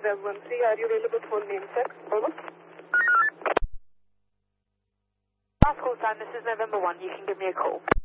November 13. Are you available for name check? Over. Last call time, this is November 1. You can give me a call.